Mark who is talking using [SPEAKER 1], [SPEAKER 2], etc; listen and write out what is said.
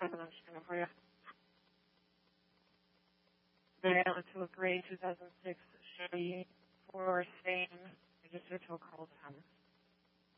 [SPEAKER 1] for you. Diana to a gray 2006 Chevy for Spain. Registered to a Carl Thomas.